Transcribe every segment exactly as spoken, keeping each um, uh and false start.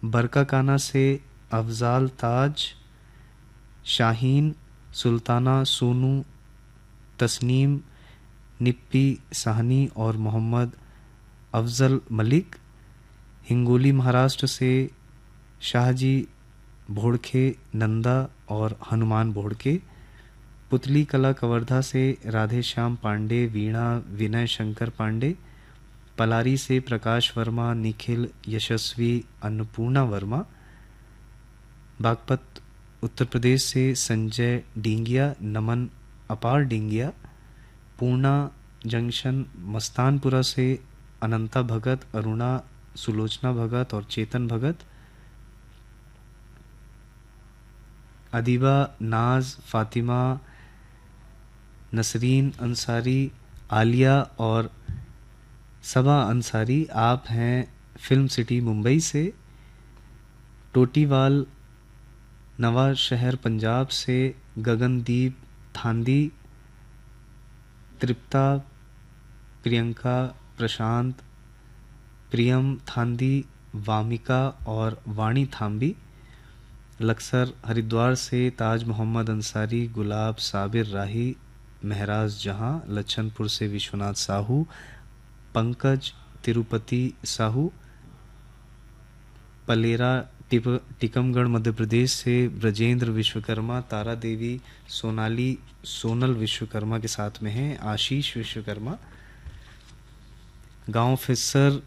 बरकाकाना से अफजाल ताज, शाहीन, सुल्ताना, सोनू, तस्नीम, निप्पी साहनी और मोहम्मद अफजल मलिक। हिंगोली महाराष्ट्र से शाहजी भोड़खे, नंदा और हनुमान भोड़के। पुतली कला कवर्धा से राधे श्याम पांडे, वीणा, विनय शंकर पांडे। पलारी से प्रकाश वर्मा, निखिल, यशस्वी, अन्नपूर्णा वर्मा। बागपत उत्तर प्रदेश से संजय डींगिया, नमन अपार डींगिया। पूर्णा जंक्शन मस्तानपुरा से अनंता भगत, अरुणा, सुलोचना भगत और चेतन भगत। अदीबा, नाज, फातिमा, नसरीन अंसारी, आलिया और सबा अंसारी, आप हैं फिल्म सिटी मुंबई से। टोटीवाल नवा शहर पंजाब से गगनदीप थांदी। तृप्ता, प्रियंका, प्रशांत, प्रियम थांदी, वामिका और वाणी थांबी। लक्सर हरिद्वार से ताज मोहम्मद अंसारी, गुलाब, साबिर राही, महराज जहां। लच्छनपुर से विश्वनाथ साहू, पंकज, तिरुपति साहू। पलेरा टीकमगढ़ मध्य प्रदेश से ब्रजेंद्र विश्वकर्मा, तारा देवी, सोनाली, सोनल विश्वकर्मा के साथ में हैं आशीष विश्वकर्मा। गांव फिसर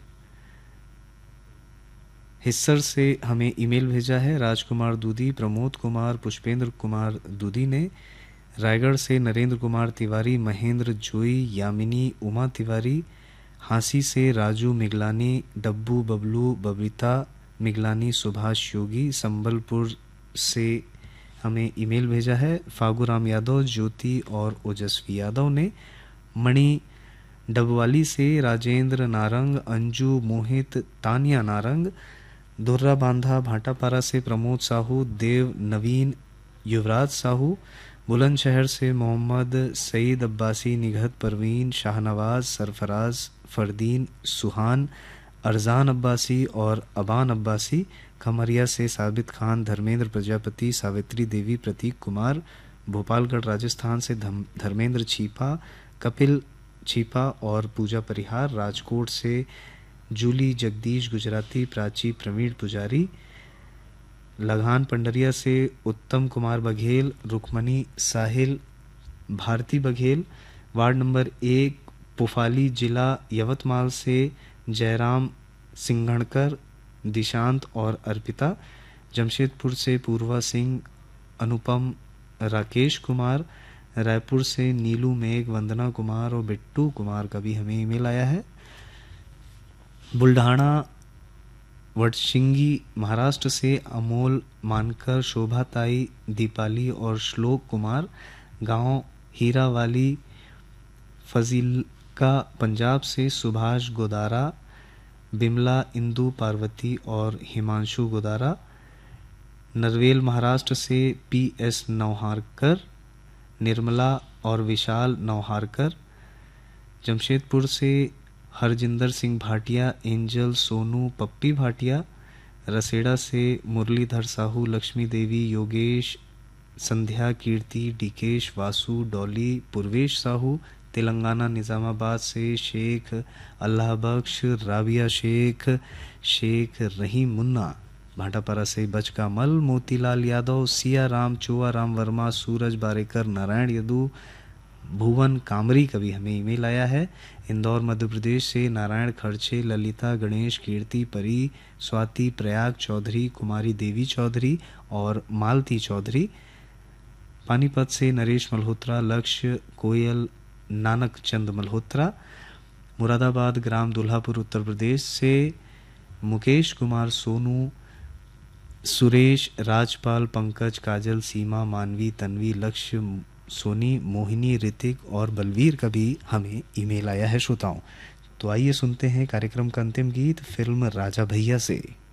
हिस्सर से हमें ईमेल भेजा है राजकुमार दूधी, प्रमोद कुमार, पुष्पेंद्र कुमार दूधी ने। रायगढ़ से नरेंद्र कुमार तिवारी, महेंद्र जोई, यामिनी, उमा तिवारी। हांसी से राजू मिगलानी, डब्बू, बबलू, बबीता मिगलानी, सुभाष योगी। संबलपुर से हमें ईमेल भेजा है फागूराम यादव, ज्योति और ओजस्वी यादव ने। मणि डबवाली से राजेंद्र नारंग, अंजू, मोहित, तानिया नारंग। दुर्रा बांधा भाटापारा से प्रमोद साहू, देव, नवीन, युवराज साहू। बुलंदशहर से मोहम्मद सईद अब्बासी, निघत परवीन, शाहनवाज, सरफराज, फरदीन, सुहान, अरजान अब्बासी और अबान अब्बासी। खमरिया से साबित खान, धर्मेंद्र प्रजापति, सावित्री देवी, प्रतीक कुमार। भोपालगढ़ राजस्थान से धर्मेंद्र छीपा, कपिल छीपा और पूजा परिहार। राजकोट से जूली, जगदीश गुजराती, प्राची, प्रवीण पुजारी। लगान पंडरिया से उत्तम कुमार बघेल, रुक्मणी साहिल, भारती बघेल। वार्ड नंबर एक पुफाली, जिला यवतमाल से जयराम सिंघणकर, दिशांत और अर्पिता। जमशेदपुर से पूर्वा सिंह, अनुपम, राकेश कुमार। रायपुर से नीलू मेघ, वंदना कुमार और बिट्टू कुमार का भी हमें ईमेल आया है। बुल्ढाना वडशिंगी महाराष्ट्र से अमोल मानकर, शोभाताई, दीपाली और श्लोक कुमार। गांव हीरावाली फजीलका पंजाब से सुभाष गोदारा। बिमला, इंदु, पार्वती और हिमांशु गोदारा। नरवेल महाराष्ट्र से पी एस नौहारकर, निर्मला और विशाल नौहारकर। जमशेदपुर से हरजिंदर सिंह भाटिया, एंजल, सोनू, पप्पी भाटिया। रसेड़ा से मुरलीधर साहू, लक्ष्मी देवी, योगेश, संध्या, कीर्ति, डिकेश, वासु, डॉली, पूर्वेश साहू। तेलंगाना निज़ामाबाद से शेख अल्लाह बख्श, राबिया शेख, शेख रहीम मुन्ना। भाटापारा से बचका मल, मोतीलाल यादव, सिया राम, चोआ राम वर्मा, सूरज बारेकर, नारायण यदू, भुवन कामरी का भी हमें ईमेल आया है। इंदौर मध्य प्रदेश से नारायण खड़चे, ललिता, गणेश, कीर्ति, परी, स्वाति, प्रयाग चौधरी, कुमारी देवी चौधरी और मालती चौधरी। पानीपत से नरेश मल्होत्रा, लक्ष्य, कोयल, नानक चंद मल्होत्रा। मुरादाबाद ग्राम दुल्हापुर उत्तर प्रदेश से मुकेश कुमार, सोनू, सुरेश, राजपाल, पंकज, काजल, सीमा, मानवी, तन्वी, लक्ष्य, सोनी, मोहिनी, ऋतिक और बलवीर का भी हमें ईमेल आया है श्रोताओं। तो आइए सुनते हैं कार्यक्रम का अंतिम गीत फिल्म राजा भैया से।